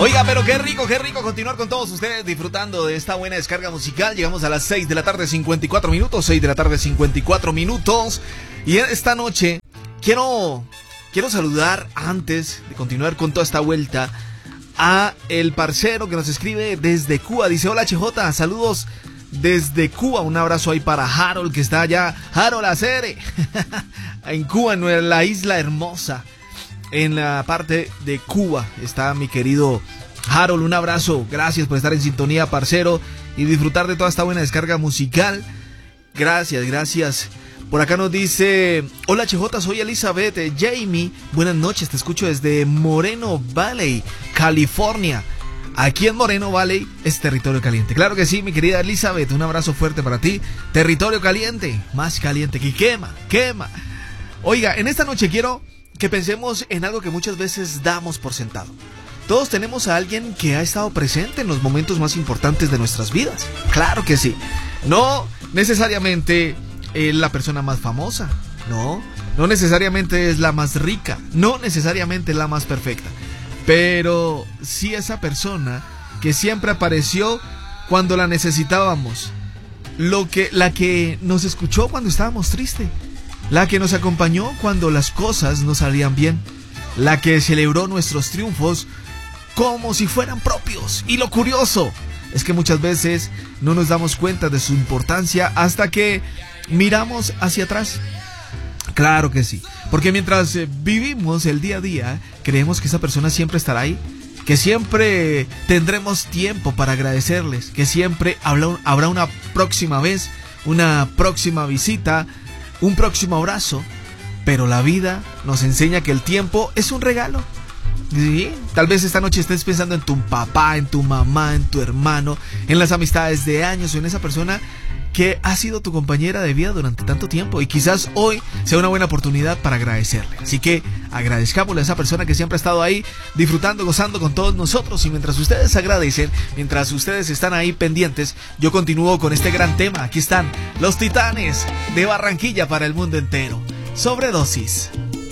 Oiga, pero qué rico continuar con todos ustedes disfrutando de esta buena descarga musical. Llegamos a las 6 de la tarde, 54 minutos, 6 de la tarde, 54 minutos. Y esta noche quiero saludar, antes de continuar con toda esta vuelta, a el parcero que nos escribe desde Cuba. Dice: hola HJ, saludos desde Cuba. Un abrazo ahí para Harold, que está allá. Harold Acere, en Cuba, en la isla hermosa. En la parte de Cuba está mi querido Harold. Un abrazo, gracias por estar en sintonía, parcero, y disfrutar de toda esta buena descarga musical. Gracias. Por acá nos dice: hola HJ, soy Elizabeth Jamie, buenas noches, te escucho desde Moreno Valley, California. Aquí en Moreno Valley es territorio caliente. Claro que sí, mi querida Elizabeth, un abrazo fuerte para ti. Territorio caliente, más caliente que quema. Oiga, en esta noche quiero que pensemos en algo que muchas veces damos por sentado. Todos tenemos a alguien que ha estado presente en los momentos más importantes de nuestras vidas. Claro que sí. No necesariamente es la persona más famosa. No necesariamente es la más rica. No necesariamente es la más perfecta. Pero sí esa persona que siempre apareció cuando la necesitábamos. La que nos escuchó cuando estábamos tristes. La que nos acompañó cuando las cosas no salían bien. La que celebró nuestros triunfos como si fueran propios. Y lo curioso es que muchas veces no nos damos cuenta de su importancia hasta que miramos hacia atrás. Claro que sí, porque mientras vivimos el día a día, creemos que esa persona siempre estará ahí, que siempre tendremos tiempo para agradecerles, que siempre habrá una próxima vez, una próxima visita, un próximo abrazo. Pero la vida nos enseña que el tiempo es un regalo. ¿Sí? Tal vez esta noche estés pensando en tu papá, en tu mamá, en tu hermano, en las amistades de años o en esa persona que ha sido tu compañera de vida durante tanto tiempo, y quizás hoy sea una buena oportunidad para agradecerle. Así que agradezcámosle a esa persona que siempre ha estado ahí disfrutando, gozando con todos nosotros. Y mientras ustedes agradecen, mientras ustedes están ahí pendientes, yo continúo con este gran tema. Aquí están los Titanes de Barranquilla para el mundo entero. Sobredosis.